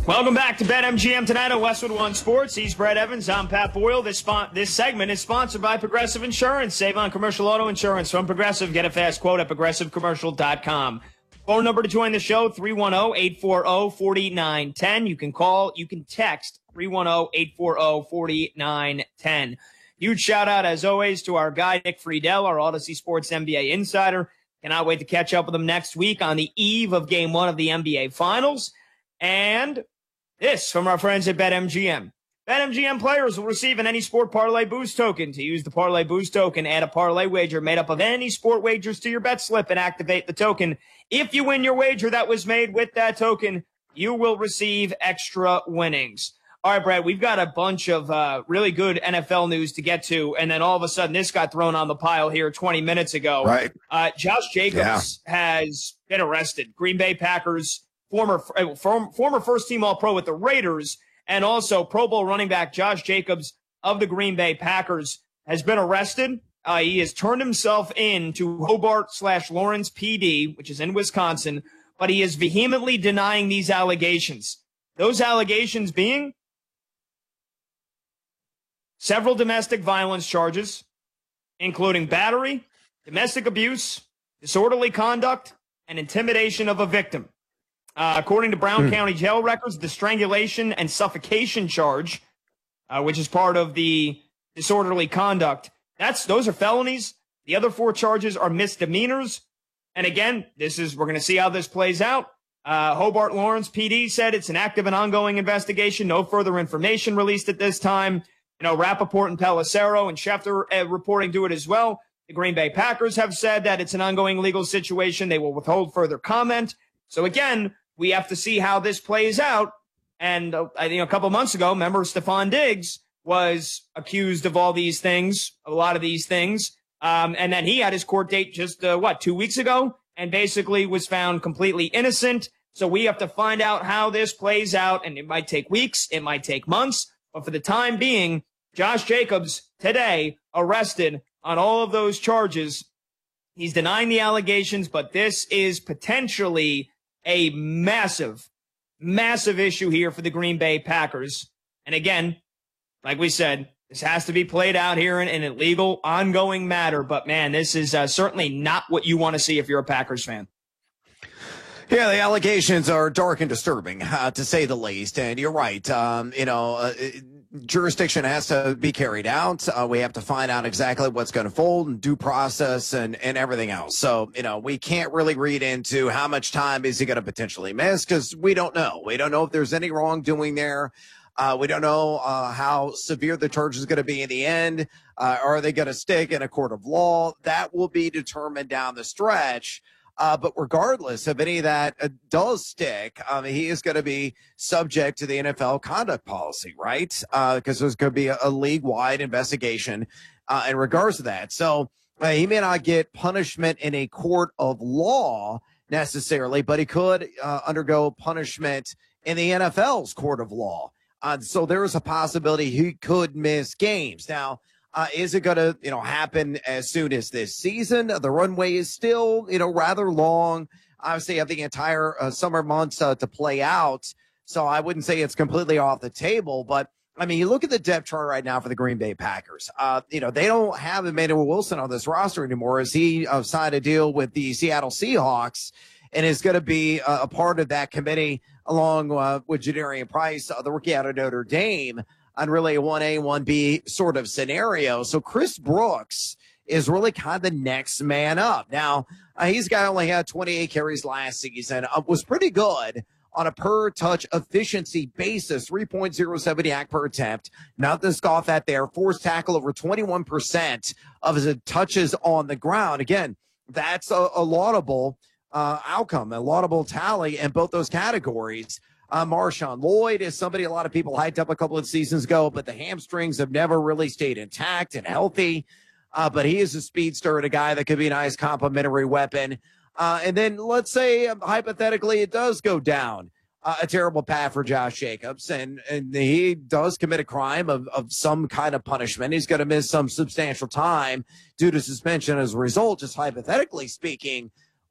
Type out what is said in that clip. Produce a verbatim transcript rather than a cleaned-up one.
Welcome back to BetMGM tonight on Westwood One Sports. He's Brett Evans. I'm Pat Boyle. This spon- this segment is sponsored by Progressive Insurance. Save on commercial auto insurance from Progressive. Get a fast quote at progressive commercial dot com. Phone number to join the show, three one zero, eight four zero, four nine one zero. You can call, you can text, three one zero, eight four zero, four nine one zero. Huge shout out, as always, to our guy, Nick Friedel, our Odyssey Sports N B A insider. Cannot wait to catch up with him next week on the eve of Game one of the N B A Finals. And this from our friends at BetMGM. BetMGM players will receive an Any Sport Parlay Boost token. To use the Parlay Boost token, add a parlay wager made up of any sport wagers to your bet slip and activate the token. If you win your wager that was made with that token, you will receive extra winnings. All right, Brad, we've got a bunch of uh, really good N F L news to get to, and then all of a sudden this got thrown on the pile here twenty minutes ago. Right. Uh, Josh Jacobs yeah. has been arrested. Green Bay Packers Former former first-team All-Pro with the Raiders, and also Pro Bowl running back Josh Jacobs of the Green Bay Packers has been arrested. Uh, he has turned himself in to Hobart slash Lawrence P D, which is in Wisconsin, but he is vehemently denying these allegations. Those allegations being several domestic violence charges, including battery, domestic abuse, disorderly conduct, and intimidation of a victim. Uh, according to Brown hmm. County jail records, the strangulation and suffocation charge, uh, which is part of the disorderly conduct, that's those are felonies. The other four charges are misdemeanors. And again, this is we're going to see how this plays out. Uh, Hobart Lawrence P D said it's an active and ongoing investigation. No further information released at this time. You know, Rappaport and Pelissero and Schefter uh, reporting to it as well. The Green Bay Packers have said that it's an ongoing legal situation. They will withhold further comment. So again, we have to see how this plays out. And uh, I think a couple months ago, remember Stephon Diggs was accused of all these things, a lot of these things. Um, and then he had his court date just, uh, what, two weeks ago, and basically was found completely innocent. So we have to find out how this plays out. And it might take weeks. It might take months. But for the time being, Josh Jacobs today arrested on all of those charges. He's denying the allegations, but this is potentially a massive, massive issue here for the Green Bay Packers. And again, like we said, this has to be played out here in, in a legal, ongoing matter. But, man, this is uh, certainly not what you want to see if you're a Packers fan. Yeah, the allegations are dark and disturbing, uh, to say the least. And you're right. Um, you know, uh, jurisdiction has to be carried out. Uh, we have to find out exactly what's going to fold and due process and, and everything else. So, you know, we can't really read into how much time is he going to potentially miss because we don't know. We don't know if there's any wrongdoing there. Uh, we don't know uh, how severe the charge is going to be in the end. Uh, are they going to stick in a court of law? That will be determined down the stretch. Uh, but regardless of any of that uh, does stick, um, he is going to be subject to the N F L conduct policy, right? Because uh, there's going to be a, a league-wide investigation uh, in regards to that. So uh, he may not get punishment in a court of law necessarily, but he could uh, undergo punishment in the N F L's court of law. Uh, so there is a possibility he could miss games. Now, Uh, is it going to, you know, happen as soon as this season? The runway is still, you know, rather long. Obviously, you have the entire uh, summer months uh, to play out. So I wouldn't say it's completely off the table. But, I mean, you look at the depth chart right now for the Green Bay Packers. Uh, you know, they don't have Emmanuel Wilson on this roster anymore as he uh, signed a deal with the Seattle Seahawks and is going to be uh, a part of that committee along uh, with Jadarian Price, uh, the rookie out of Notre Dame, on really a one A, one B sort of scenario. So Chris Brooks is really kind of the next man up. Now, uh, he's got only had twenty-eight carries last season, uh, was pretty good on a per-touch efficiency basis, three point oh seven yak per attempt. Not to scoff at there, forced tackle over twenty-one percent of his touches on the ground. Again, that's a, a laudable uh, outcome, a laudable tally in both those categories. Uh, Marshawn Lloyd is somebody a lot of people hyped up a couple of seasons ago, but the hamstrings have never really stayed intact and healthy. Uh, but he is a speedster and a guy that could be a nice complementary weapon. Uh, and then let's say, um, hypothetically, it does go down uh, a terrible path for Josh Jacobs, and, and he does commit a crime of, of some kind of punishment. He's going to miss some substantial time due to suspension as a result, just hypothetically speaking.